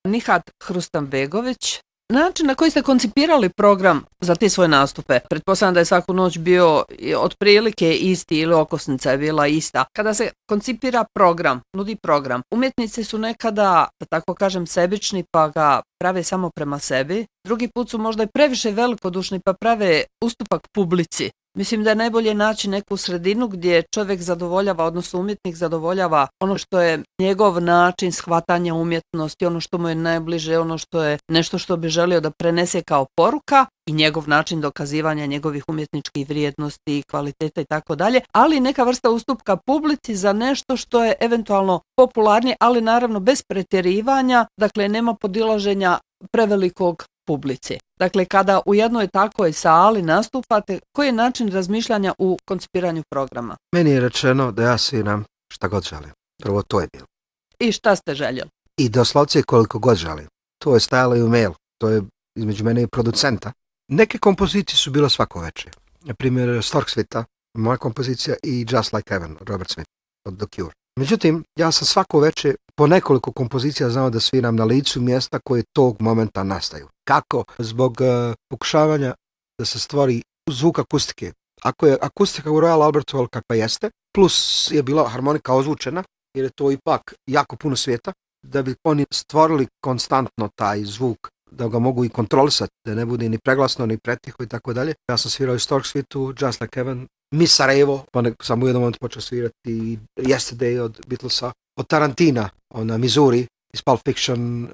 Nihat Hrustanbegović, način na koji ste koncipirali program za te svoje nastupe, pretpostavljam da je svaku noć bio otprilike isti ili okosnica je bila ista. Kada se koncipira program, nudi program, umjetnici su nekada, da tako kažem, sebični pa ga prave samo prema sebi. Drugi put su možda i previše velikodušni pa prave ustupak publici. Mislim da je najbolje naći neku sredinu gdje čovjek zadovoljava, odnosno umjetnik zadovoljava ono što je njegov način shvatanja umjetnosti, ono što mu je najbliže, ono što je nešto što bi želio da prenese kao poruka i njegov način dokazivanja njegovih umjetničkih vrijednosti, kvaliteta i tako dalje, ali neka vrsta ustupka publici za nešto što je eventualno popularnije, ali naravno bez pretjerivanja, dakle nema podilaženja prevelikog publici. Dakle, kada u jednoj takvoj sali nastupate, koji je način razmišljanja u koncipiranju programa? Meni je rečeno da ja sviram šta god želim. Prvo to je bilo. I šta ste željeli? I doslovce koliko god želim. To je stajalo i u mailu. To je između mene i producenta. Neke kompozicije su bilo svako večer. Na primjer, Stork Svita, moja kompozicija i Just Like Heaven, Robert Smith od The Cure. Međutim, ja sam svako večer po nekoliko kompozicija znao da sviram na licu mjesta koje tog momenta nastaju. Kako? Zbog pokušavanja da se stvori zvuk akustike. Ako je akustika u Royal Albert Hall kakva jeste, plus je bila harmonika ozvučena, jer je to ipak jako puno svijeta, da bi oni stvorili konstantno taj zvuk, da ga mogu i kontrolisati, da ne bude ni preglasno, ni pretiho i tako dalje. Ja sam svirao i Stork Svitu, Just Like Heaven, Miss Sarajevo, pa sam u jednom momentu počeo svirati Yesterday od Beatlesa, od Tarantina, ona Missouri, iz Pulp Fiction,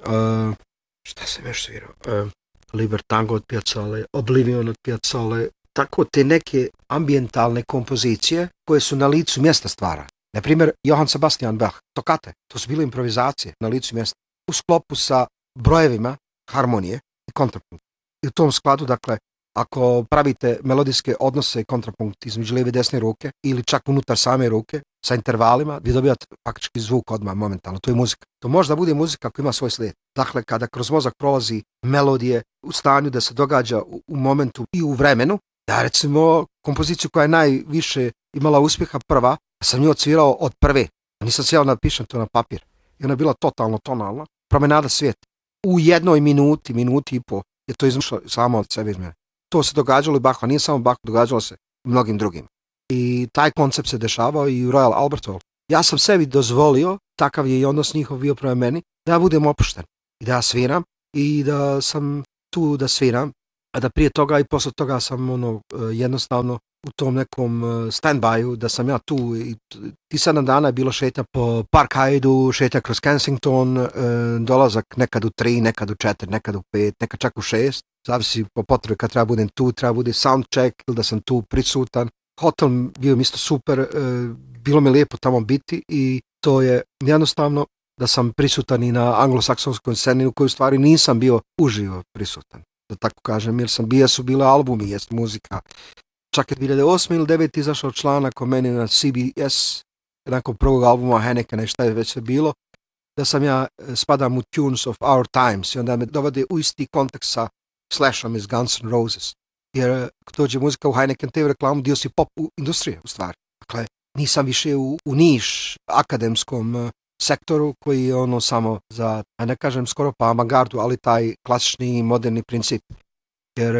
šta sam još svirao, Libertango od Piazzale, Oblivion od Piazzale, tako te neke ambientalne kompozicije koje su na licu mjesta stvara. Na primjer, Johann Sebastian Bach, tokate, to su bile improvizacije na licu mjesta, u sklopu sa brojevima harmonije i kontrapunkt. I u tom skladu, dakle, ako pravite melodijske odnose i kontrapunkt između lijeve i desne ruke ili čak unutar same ruke sa intervalima, vi dobijate faktički zvuk odmah momentalno. To je muzika. To može da bude muzika koja ima svoj slijed. Dakle, kada kroz mozak prolazi melodije u stanju da se događa u momentu i u vremenu, ja recimo kompoziciju koja je najviše imala uspjeha prva, sam nju odsvirao od prve. Nisam sjeo da napišem to na papir. I ona je bila totalno tonalna. Promenada svijeta. U jednoj minuti, minuti i po je to izmišljalo samo od sebe iz mene. To se događalo i Bachu, a nije samo Bachu, događalo se mnogim drugim. I taj koncept se dešavao i u Royal Albert Hall. Ja sam sebi dozvolio, takav je i odnos njihov bio prema meni, da ja budem opušten i da ja sviram i da sam tu da sviram, a da prije toga i posle toga sam jednostavno u tom nekom stand-byu, da sam ja tu i ti 7 dana je bilo šetnja po Park Hyde-u, šetnja kroz Kensington, dolazak nekad u 3, nekad u 4, nekad u 5, nekad čak u 6, zavisi po potrebi kad treba budem tu, treba bude sound check ili da sam tu prisutan. Hotel bio mi isto super, bilo mi lijepo tamo biti i to je jednostavno da sam prisutan i na anglosaksonskoj sceni u kojoj stvari nisam bio uživo prisutan, da tako kažem, jer sam bio, su bile albumi, jest muzika. Čak je 2008. ili 2009. izašao članak o meni na CBS, nakon prvog albuma Hennekena i šta je već sve bilo, da sam ja spadam u Tunes of Our Times i onda me dovode u isti kontekst sa Slashom iz Guns N' Roses. Jer dođe muzika u Heineken TV reklamu, dio si pop industrije u stvari. Dakle, nisam više u niš akademskom sektoru koji je ono samo za, a ne kažem skoro pa avangardu, ali taj klasični moderni princip. Jer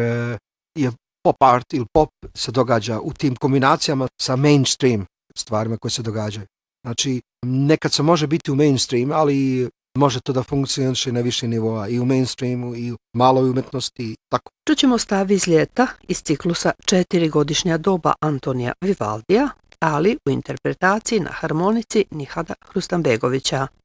je pop art ili pop se događa u tim kombinacijama sa mainstream stvarima koje se događaju. Znači, nekad se može biti u mainstream, ali može to da funkcioniše na više nivoa i u mainstreamu i u maloj umetnosti. Tako. Čućemo stav iz ljeta iz ciklusa 4-godišnja doba Antonija Vivaldija, ali u interpretaciji na harmonici Nihada Hrustanbegovića.